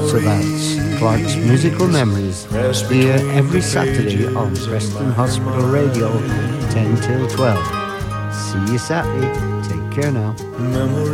lots of outs. Clark's Musical Memories, here every Saturday on Preston Hospital Radio, 10 till 12. See you Saturday. Take care now.